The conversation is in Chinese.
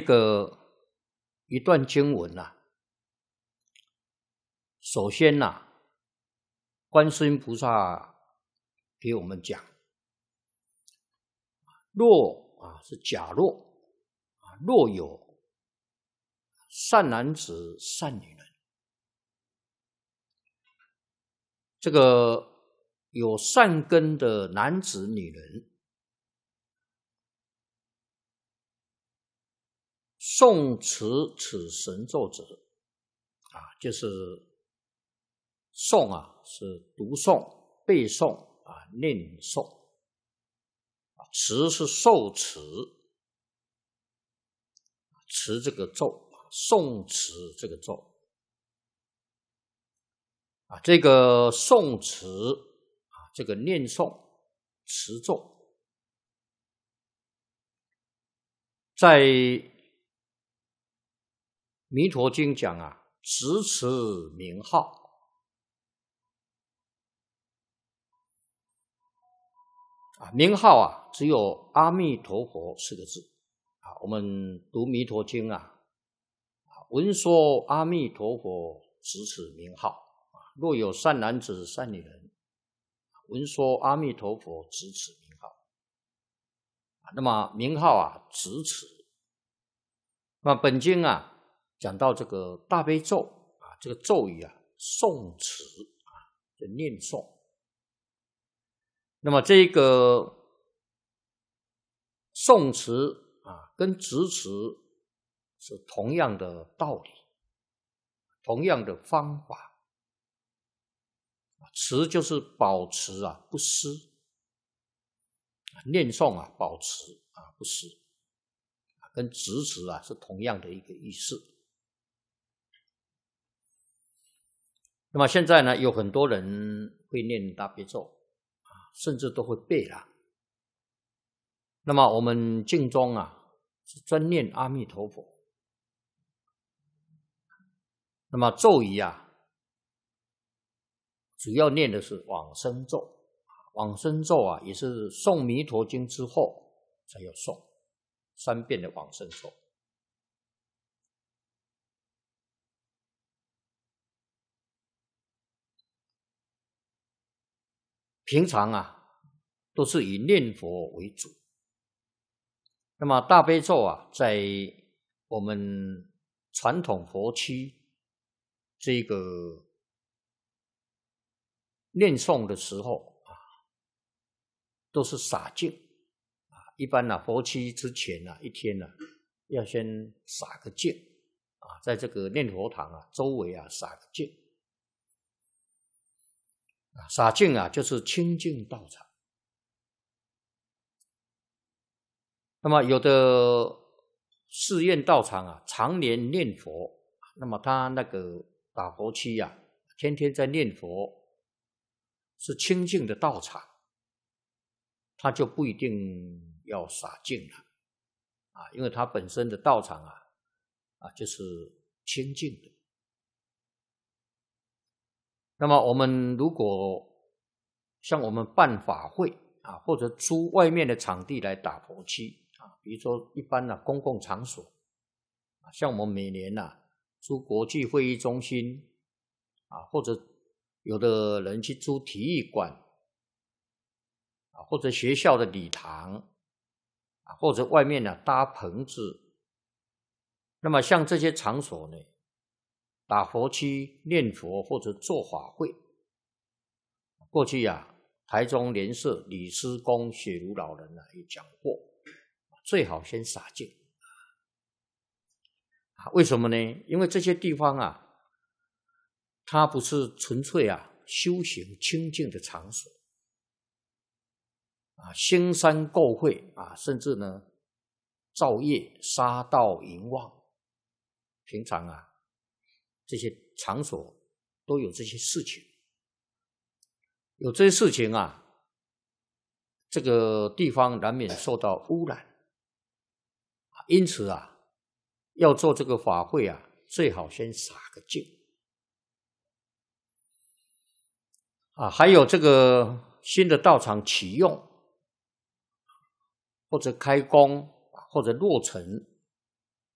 一段经文首先观世音菩萨给我们讲，若是假若有善男子善女人，这个有善根的男子女人，诵持此神咒者就是诵是读诵、背诵念诵，持是受持，持这个咒，诵持这个咒这个诵持这个念诵持咒，在弥陀经讲直持名号名号只有阿弥陀佛4个字我们读弥陀经闻说阿弥陀佛直持名号，若有善男子善女人，闻说阿弥陀佛直持名号那么名号直持。那么本经讲到这个大悲咒这个咒语诵持就念诵，那么这个诵持跟直持是同样的道理，同样的方法。持就是保持不失，念诵保持不失，跟直持是同样的一个意思。那么现在呢，有很多人会念大悲咒甚至都会背了。那么我们经中是专念阿弥陀佛。那么咒语主要念的是往生咒，往生咒也是诵弥陀经之后才要诵3遍的往生咒。平常都是以念佛为主。那么大悲咒在我们传统佛区这个念诵的时候都是洒净一般佛期之前一天要先洒个净在这个念佛堂周围洒个净。洒净就是清净道场。那么有的寺院道场常年念佛，那么他那个打佛期天天在念佛，是清净的道场，他就不一定要洒净了因为他本身的道场就是清净的。那么我们如果像我们办法会或者租外面的场地来打佛期比如说一般公共场所像我们每年租国际会议中心或者有的人去租体育馆或者学校的礼堂或者外面搭棚子。那么像这些场所呢，打佛期念佛或者做法会，过去台中莲社李师公雪如老人也讲过，最好先洒净为什么呢？因为这些地方它不是纯粹修行清净的场所兴山购会甚至呢造业杀盗淫妄，平常这些场所都有这些事情，有这些事情这个地方难免受到污染因此要做这个法会最好先洒个净还有这个新的道场启用或者开工或者落成